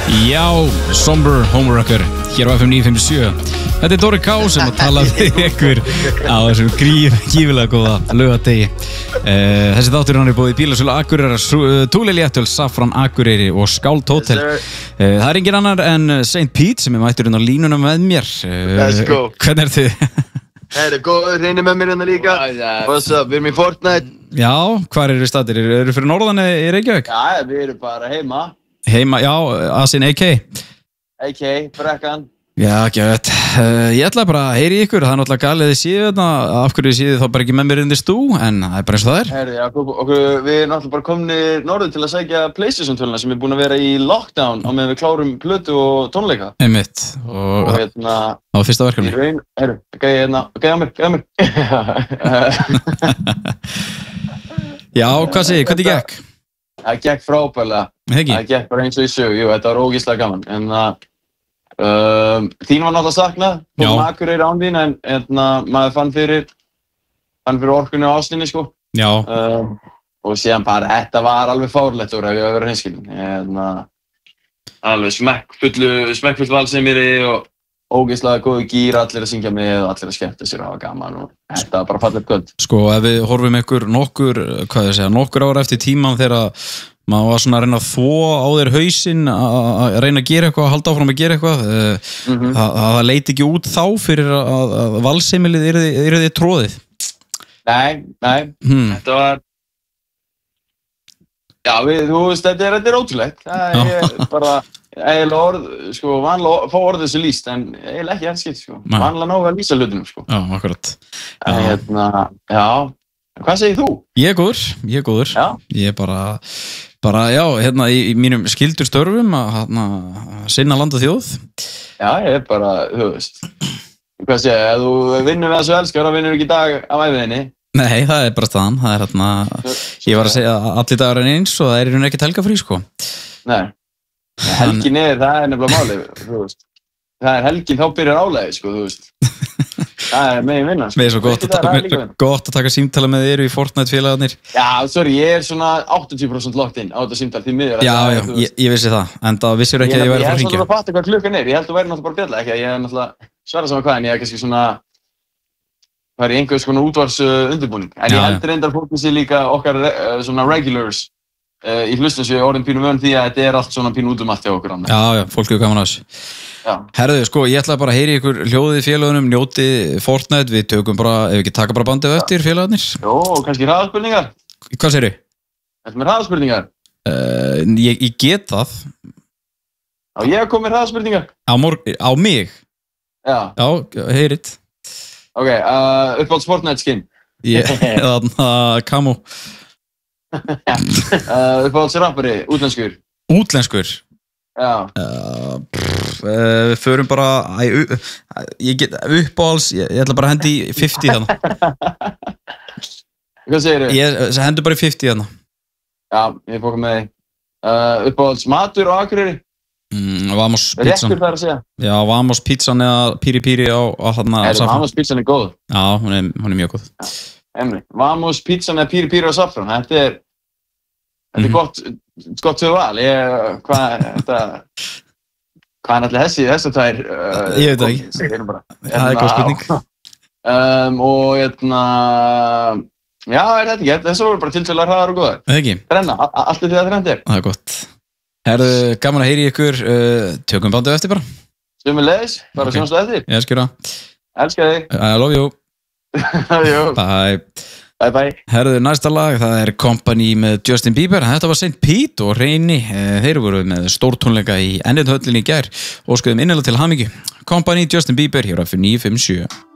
Já, Somber Homeworker hér á FM 957. Þetta er Dóri K sem að tala við ykkur á þessum gífilega góða laugardegi. Þessi þáttur hann er búið í bílasölu Akureyrar, Túlili Ettöl, Safran Akureyri og Skáld Hotel. Það er engin annar en St. Pete sem er mættur á línuna með mér. Let's go. Hvernig þið? Herru, góður, reynir með mér hérna líka. What's up, við erum í Fortnite. Já, hvar eru statir? Eru fyrir norðan í Reykjavík? Já, við erum bara heima. Heima, já, Asin AK. AK, brekkan. Já, ekki veit. Ég ætla bara að heyri ykkur. Það er náttúrulega galið þið síðu þarna. Af hverju síðu þá bara ekki með mér inn í stú, en það er bara eins og það er. Herru, já, við erum náttúrulega bara komnir norður til að sækja PlayStation-töluna sem er búin að vera í lockdown á meðan við klárum plötu og tónleika. Einmitt. Og hérna... Það var fyrsta verkefni. Herru, gæði á mér. Já, hvað segir, hvernig gekk? Það gekk frábærlega. Það gekk bara eins og í sög. Jú, þetta var ógeðslega gaman. En þín var náttúrulega saknað. Komum Akureyri án þín, en maður fann fyrir orkunni og ástinni, sko. Já. Og síðan bara, þetta var alveg fárlegt úr ef ég var að vera hinskilin. Alveg smekkfullt valsemýri og ógeðslega góðu gýr, allir að syngja með og allir að skemmta sér og hafa gaman og þetta var bara fallegt kvöld. Sko, ef við horfum ykkur nokkur ára eftir tíman þegar maður var svona að reyna að þvo á þér hausinn, að reyna að gera eitthvað, að halda áfram að gera eitthvað, það leit ekki út þá fyrir að valsemilið eru þið tróðið? Nei, þetta var... Já, þú veist, þetta er ótrúlegt. Það er bara... Eiginlega orð, sko, vanlega fá orðið þessu lýst, en eiginlega ekki helskilt, sko. Vanlega nógu að lýsa hlutunum, sko. Já, akkurat. Já. Hvað segir þú? Ég er góður. Já. Ég er bara, já, hérna í mínum skildur störfum að sinna land og þjóð. Já, ég er bara, þú veist. Hvað segir, ef þú vinnur með þessu elskar, þá vinnur ekki í dag af æfiðinni. Nei, það er bara staðan. Það er ég var að segja að allir dagar en eins og það er í raun ekkert helgafrí, sko. Nei. Helgin það er nefnilega málið, þú veist. Það er helgin, þá byrjar álæði, sko, þú veist. Það er megin vinna, sko. Mér er svo gott að taka símtala með þér í Fortnite félagarnir. Já, sorry, ég er svona 80% locked in á þetta símtal því miður. Já, ég vissi það, en það vissir ekki að ég væri að fara að hringja. Ég er svona að fatta hvað klukkan er, ég held að þú væri náttúrulega bara að bjalla, ekki að ég er náttúrulega svara saman hvað, en ég er kannski svona, það er einhvers konar útvars undirbúning. En ég held reyndar fólkið sér líka okkar svona regulars í hlustun sem ég orðin pínu vön því að þetta er allt svona pínu út allt hjá okkur. Já, fólk hefur gaman á þessu. Herðu, sko, ég ætla bara að heyri ykkur hljóðið félagunum, njóti Fortnite, við tökum bara, ef við ekki taka bara bandið eftir félagarnir. Jó, kannski hraðaspurningar. Hvað segirðu? Þetta með hraðaspurningar? Ég get það. Já, ég kom með hraðaspurningar. Á mig? Já. Já, heyrið. Ok, uppáhalds Fortnite skin. Camo. Uppáhalds rappari, útlenskur. Útlenskur? Já. Við förum bara ég get uppáhalds, ég ætla bara að hendi í 50 þarna. Hvað segirðu? Ég hendi bara í 50 þarna. Já, ég fóka með þig. Uppáhalds matur á Akureyri? Vamos pizzan. Réttur þar að segja? Já, Vamos pizzan eða píri píri á þarna. Vamos pizzan er góð. Já, hún er mjög góð. Emri, Vamos pizzan eða píri píri á Safran, þetta er gott til val. Hvað er allir þessi tvær? Ég veit það ekki. Það er góð spurning. Og já, er þetta ekki? Þessu voru bara tiltölulega hraðar og góðar. Það ekki? Renna, allt því að það er. Það er gott. Herðu, gaman að heyri ykkur. Tökum bandið eftir bara. Sömuleiðis, bara sjónstu eftir. Ég elskir það. Elskar þig. I love you. Love you. Bye. Bye bye. Herðu, næsta lag, það er Company með Justin Bieber. Þetta var St. Pete og Reyni. Þeir voru með stórtónleika í Ennið höllinni í gær og skoðum innilega til hamingju. Company, Justin Bieber, hér á FM 957.